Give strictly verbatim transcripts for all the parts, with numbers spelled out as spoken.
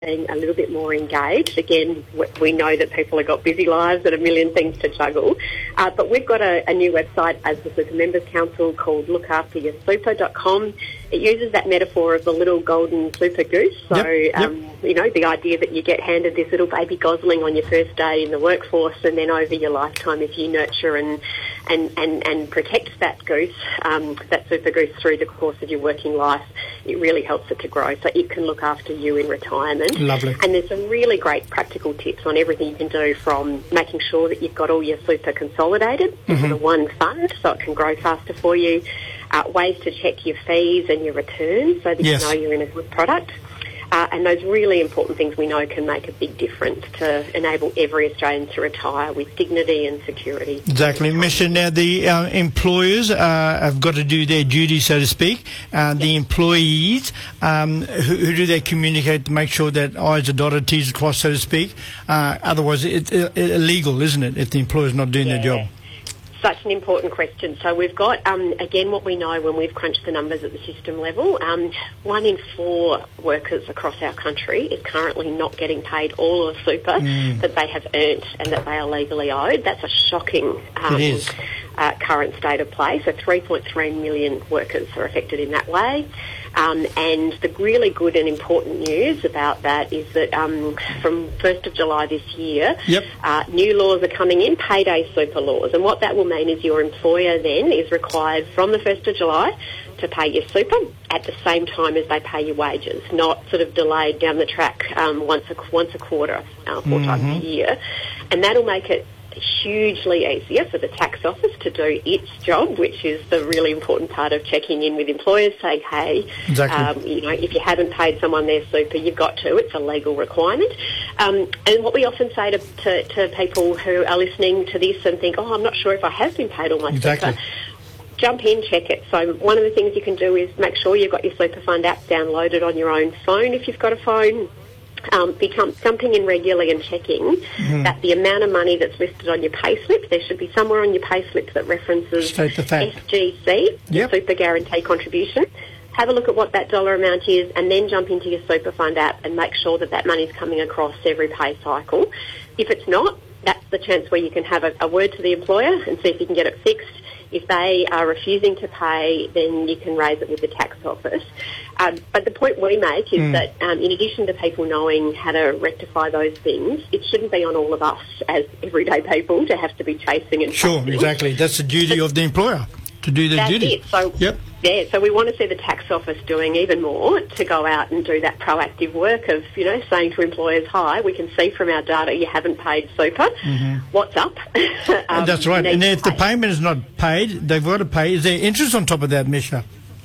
being a little bit more engaged. Again, we know that people have got busy lives and a million things to juggle, uh, but we've got a, a new website as the Super Members Council called look after your super dot com. It uses that metaphor of the little golden super goose. So, yep, yep. Um, you know, the idea that you get handed this little baby gosling on your first day in the workforce, and then over your lifetime, if you nurture and and, and, and protect that goose, um, that super goose through the course of your working life, it really helps it to grow. So it can look after you in retirement. Lovely. And there's some really great practical tips on everything you can do, from making sure that you've got all your super consolidated mm-hmm. into the one fund so it can grow faster for you, uh, ways to check your fees and your returns so that yes. you know you're in a good product. Uh, and those really important things we know can make a big difference to enable every Australian to retire with dignity and security. Exactly. Misha, now the uh, employers uh, have got to do their duty, so to speak. Uh, the yes. employees, um, who, who do they communicate to make sure that I's are dotted, T's are crossed, so to speak? Uh, otherwise, it's it, it, illegal, isn't it, if the employer's not doing yeah. their job? Such an important question. So we've got, um, again, what we know when we've crunched the numbers at the system level, um, one in four workers across our country is currently not getting paid all of super mm. that they have earned and that they are legally owed. That's a shocking um, it is. Uh, current state of play. So three point three million workers are affected in that way. Um, and the really good and important news about that is that um, from first of July this year, yep. uh, new laws are coming in, payday super laws. And what that will mean is your employer then is required from the first of July to pay your super at the same time as they pay your wages, not sort of delayed down the track um, once a once a quarter, uh, four mm-hmm. times a year. And that'll make it hugely easier for the tax office to do its job, which is the really important part of checking in with employers, saying, hey, exactly. um, you know, if you haven't paid someone their super, you've got to. It's a legal requirement. Um, and what we often say to, to, to people who are listening to this and think, oh, I'm not sure if I have been paid all my exactly. super, jump in, check it. So one of the things you can do is make sure you've got your Super Fund app downloaded on your own phone if you've got a phone. Um, become jumping in regularly and checking mm-hmm. that the amount of money that's listed on your payslip, there should be somewhere on your payslip that references S G C, yep. Super Guarantee Contribution. Have a look at what that dollar amount is and then jump into your Super Fund app and make sure that that money's coming across every pay cycle. If it's not, that's the chance where you can have a, a word to the employer and see if you can get it fixed. If they are refusing to pay, then you can raise it with the tax office. Um, but the point we make is mm. that um, in addition to people knowing how to rectify those things, it shouldn't be on all of us as everyday people to have to be chasing and Sure, chasing. exactly. That's the duty but of the employer, to do their that's duty. It. So, yep. Yeah, so we want to see the tax office doing even more to go out and do that proactive work of, you know, saying to employers, hi, we can see from our data you haven't paid super. Mm-hmm. What's up? um, that's right. And if pay. the payment is not paid, they've got to pay. Is there interest on top of that, Misha?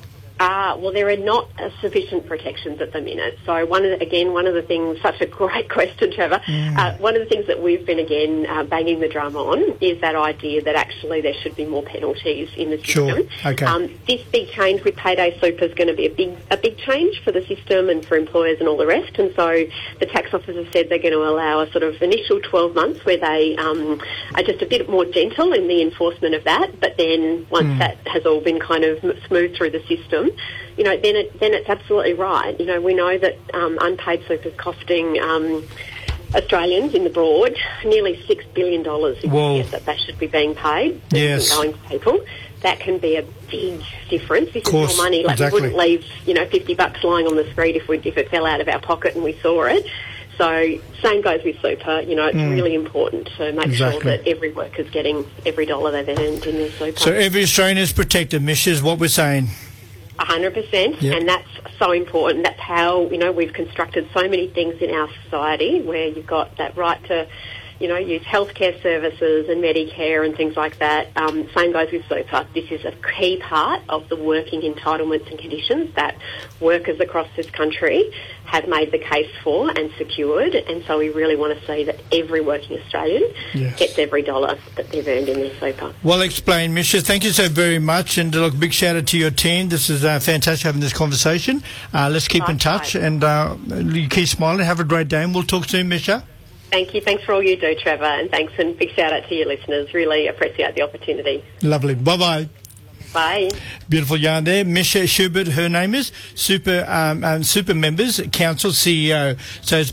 Uh, well, there are not uh, sufficient protections at the minute. So, one of the, again, one of the things, such a great question, Trevor, mm. uh, one of the things that we've been, again, uh, banging the drum on is that idea that actually there should be more penalties in the system. Sure. Okay. Um, this big change with payday super is going to be a big a big change for the system and for employers and all the rest. And so the tax office have said they're going to allow a sort of initial twelve months where they um, are just a bit more gentle in the enforcement of that. But then once mm. that has all been kind of smoothed through the system, you know, then it, then it's absolutely right. You know, we know that um, unpaid super is costing um, Australians in the broad nearly six billion dollars a year that they should be being paid. Yes. Going to people. That can be a big difference. This course, is more money. Like exactly. we wouldn't leave, you know, fifty bucks lying on the street if we if it fell out of our pocket and we saw it. So same goes with super. You know, it's mm. really important to make exactly. sure that every worker's getting every dollar they've earned in their super. So every Australian is protected, Misha, is what we're saying. A hundred percent, and that's so important. That's how, you know, we've constructed so many things in our society where you've got that right to, you know, use healthcare services and Medicare and things like that. Um, same goes with super. This is a key part of the working entitlements and conditions that workers across this country have made the case for and secured, and so we really want to see that every working Australian yes. gets every dollar that they've earned in their super. Well explained, Misha. Thank you so very much, and look, big shout out to your team. This is uh, fantastic having this conversation. Uh, let's keep Bye, in touch, bye. and uh, you keep smiling. Have a great day, and we'll talk soon, Misha. Thank you. Thanks for all you do, Trevor, and thanks and big shout out to your listeners. Really appreciate the opportunity. Lovely. Bye-bye. Bye. Beautiful yarn there. Misha Schubert, her name is, Super um, um, Super Members Council C E O. So it's